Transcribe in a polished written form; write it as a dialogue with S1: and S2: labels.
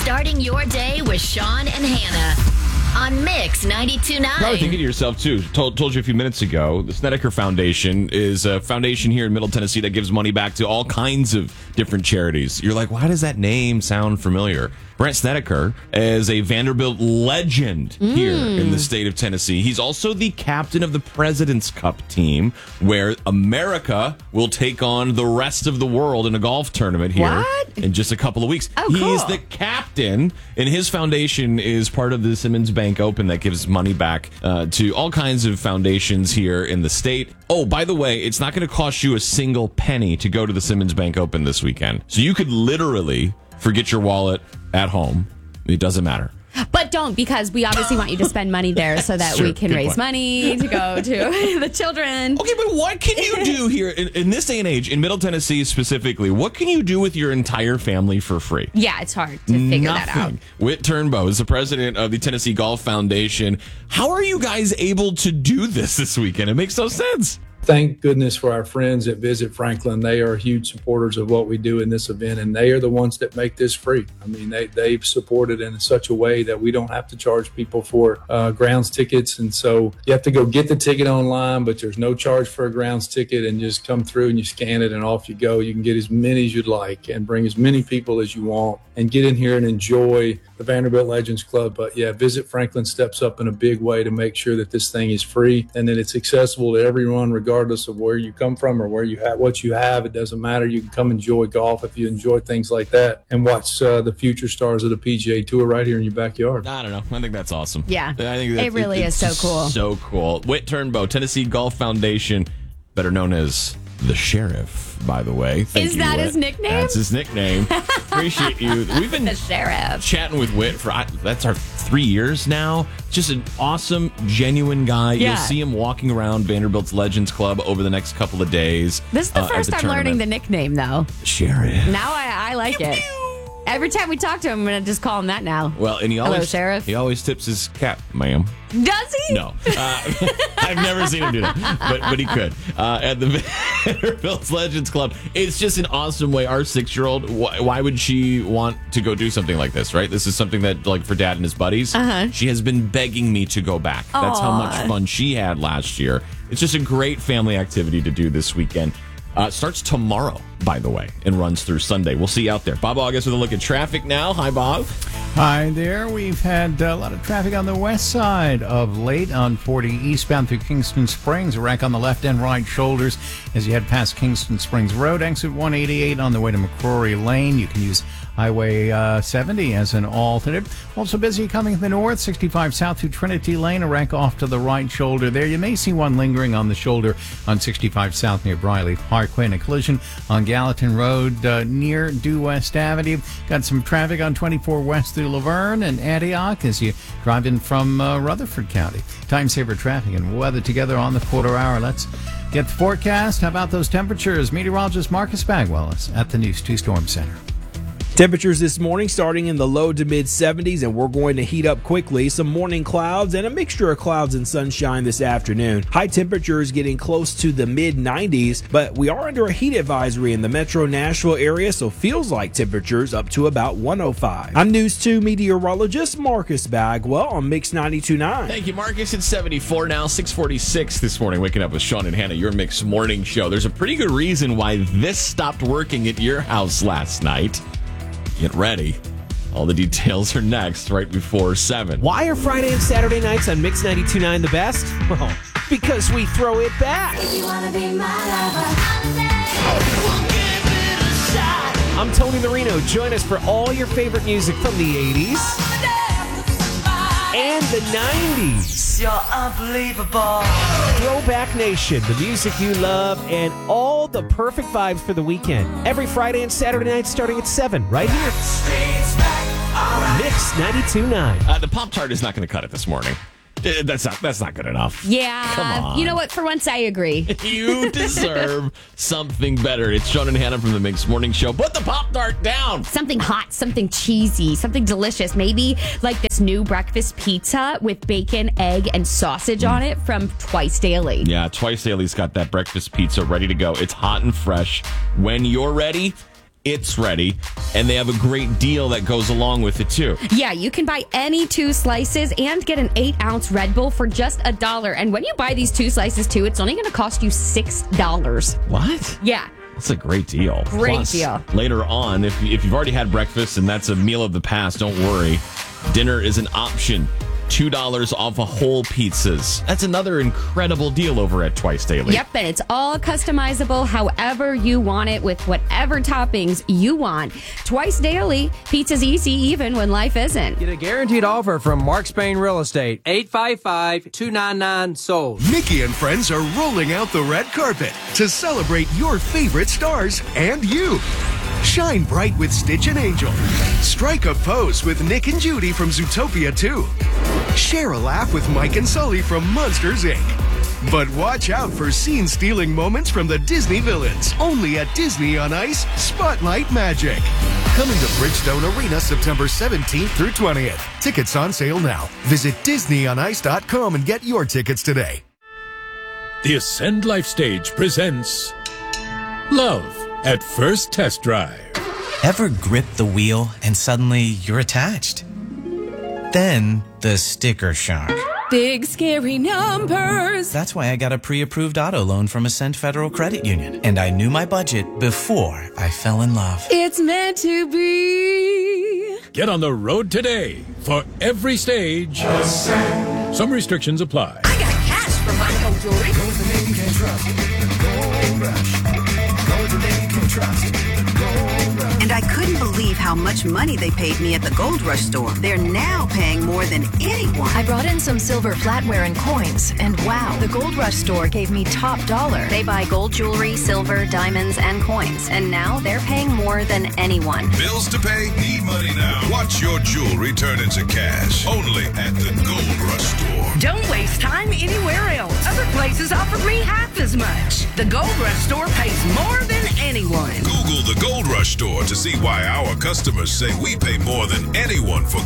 S1: Starting your day with Sean and Hannah on Mix 92.9.
S2: Probably thinking to yourself, too, told you a few minutes ago, the Snedeker Foundation is a foundation here in Middle Tennessee that gives money back to all kinds of different charities. You're like, why does that name sound familiar? Brent Snedeker is a Vanderbilt legend here in the state of Tennessee. He's also the captain of the President's Cup team, where America will take on the rest of the world in a golf tournament here in just a couple of weeks.
S3: Oh,
S2: He's
S3: cool.
S2: the captain, and his foundation is part of the Simmons Bank Open that gives money back to all kinds of foundations here in the state. Oh, by the way, it's not going to cost you a single penny to go to the Simmons Bank Open this weekend. So you could literally forget your wallet at home. It doesn't matter.
S3: But don't, because we obviously want you to spend money there so that we can raise money to go to the children.
S2: Okay, but what can you do here in this day and age, in Middle Tennessee specifically? What can you do with your entire family for free?
S3: Yeah, it's hard to figure that out.
S2: Whit Turnbow is the president of the Tennessee Golf Foundation. How are you guys able to do this weekend? It makes no sense.
S4: Thank goodness for our friends at Visit Franklin. They are huge supporters of what we do in this event, and they are the ones that make this free. I mean, they've supported in such a way that we don't have to charge people for grounds tickets. And so you have to go get the ticket online, but there's no charge for a grounds ticket, and just come through and you scan it and off you go. You can get as many as you'd like and bring as many people as you want and get in here and enjoy the Vanderbilt Legends Club. But yeah, Visit Franklin steps up in a big way to make sure that this thing is free and that it's accessible to everyone, regardless of where you come from or where you have what you have. It doesn't matter. You can come enjoy golf if you enjoy things like that and watch the future stars of the PGA Tour right here in your backyard.
S2: I don't know. I think that's awesome.
S3: Yeah,
S2: I think
S3: it really is so cool.
S2: So cool. Whit Turnbow, Tennessee Golf Foundation, better known as the Sheriff, by the way.
S3: Is that his nickname?
S2: That's his nickname. Appreciate you. We've been
S3: the Sheriff
S2: chatting with Whit for that's our 3 years now. Just an awesome, genuine guy.
S3: Yeah.
S2: You'll see him walking around Vanderbilt's Legends Club over the next couple of days.
S3: This is the first time learning the nickname, though.
S2: Sheriff.
S3: Now I like it. Every time we talk to him, I'm going to just call him that now.
S2: Well, and
S3: Hello, Sheriff.
S2: He always tips his cap, ma'am.
S3: Does he?
S2: No. I've never seen him do that, but he could. At the Vanderbilt's Legends Club, it's just an awesome way. Our 6-year-old, why would she want to go do something like this, right? This is something that, like, for Dad and his buddies, she has been begging me to go back. That's how much fun she had last year. It's just a great family activity to do this weekend. Starts tomorrow, by the way, and runs through Sunday. We'll see you out there. Bob August with a look at traffic now. Hi, Bob.
S5: Hi there. We've had a lot of traffic on the west side of late on 40 eastbound through Kingston Springs. A wreck on the left and right shoulders as you head past Kingston Springs Road. Exit 188 on the way to McCrory Lane. You can use Highway 70 as an alternative. Also busy coming to the north, 65 south through Trinity Lane, a wreck off to the right shoulder there. You may see one lingering on the shoulder on 65 south near Briley Parkway, and a collision on Gallatin Road near Due West Avenue. Got some traffic on 24 west through Laverne and Antioch as you drive in from Rutherford County. Time saver traffic and weather together on the quarter hour. Let's get the forecast. How about those temperatures? Meteorologist Marcus Bagwell is at the News 2 Storm Center.
S6: Temperatures this morning starting in the low to mid 70s, and we're going to heat up quickly. Some morning clouds and a mixture of clouds and sunshine this afternoon. High temperatures getting close to the mid 90s, but we are under a heat advisory in the metro Nashville area, so feels like temperatures up to about 105. I'm News 2 meteorologist Marcus Bagwell on Mix 92.9.
S2: Thank you, Marcus. It's 74 now, 6:46 this morning. Waking up with Sean and Hannah, your Mix morning show. There's a pretty good reason why this stopped working at your house last night. Get ready. All the details are next, right before 7.
S6: Why are Friday and Saturday nights on Mix 92.9 the best? Well, because we throw it back.
S7: If you wanna be my lover, we'll give it a shot.
S6: I'm Tony Marino. Join us for all your favorite music from the 80s and the 90s.
S7: You're unbelievable.
S6: Throwback Nation, the music you love, and all the perfect vibes for the weekend. Every Friday and Saturday night starting at 7, right here. Mix 92.9.
S2: The Pop-Tart is not going to cut it this morning. That's not good enough.
S3: Yeah.
S2: Come on.
S3: You know what? For once, I agree.
S2: You deserve something better. It's Sean and Hannah from the Mix Morning Show. Put the Pop-Tart down.
S3: Something hot, something cheesy, something delicious. Maybe like this new breakfast pizza with bacon, egg, and sausage on it from Twice Daily.
S2: Yeah, Twice Daily's got that breakfast pizza ready to go. It's hot and fresh. When you're ready, It's Ready, and they have a great deal that goes along with it, too.
S3: Yeah, you can buy any 2 slices and get an 8-ounce Red Bull for just $1. And when you buy these 2 slices, too, it's only going to cost you $6.
S2: What?
S3: Yeah.
S2: That's a great deal.
S3: Great
S2: Plus,
S3: deal.
S2: Later on, if you've already had breakfast and that's a meal of the past, don't worry. Dinner is an option. $2 off of whole pizzas. That's another incredible deal over at Twice Daily.
S3: Yep, and it's all customizable however you want it with whatever toppings you want. Twice Daily, pizza's easy even when life isn't.
S8: Get a guaranteed offer from Mark Spain Real Estate. 855-299-SOLD.
S9: Nikki and friends are rolling out the red carpet to celebrate your favorite stars and you. Shine bright with Stitch and Angel. Strike a pose with Nick and Judy from Zootopia 2. Share a laugh with Mike and Sully from Monsters, Inc. But watch out for scene-stealing moments from the Disney villains. Only at Disney on Ice Spotlight Magic. Coming to Bridgestone Arena September 17th through 20th. Tickets on sale now. Visit DisneyOnIce.com and get your tickets today.
S10: The Ascend Life Stage presents Love at First Test Drive.
S11: Ever grip the wheel and suddenly you're attached? Then the sticker shock.
S12: Big scary numbers.
S11: That's why I got a pre-approved auto loan from Ascend Federal Credit Union. And I knew my budget before I fell in love.
S12: It's meant to be.
S10: Get on the road today for every stage. Ascend. Some restrictions apply.
S12: I got cash for my gold jewelry.
S9: Go with the name you can trust. Gold Rush. Go with the name you can trust. Gold Rush.
S13: And I couldn't believe how much money they paid me at the Gold Rush store. They're now paying more than anyone.
S14: I brought in some silver flatware and coins, and wow, the Gold Rush store gave me top dollar.
S15: They buy gold jewelry, silver, diamonds, and coins, and now they're paying more than anyone.
S16: Bills to pay? Need money now? Watch your jewelry turn into cash. Only at the Gold Rush store.
S17: Don't waste time anywhere else. Other places offer me half as much. The Gold Rush store pays more than anyone.
S16: Google the Gold Rush store to see why our customers say we pay more than anyone for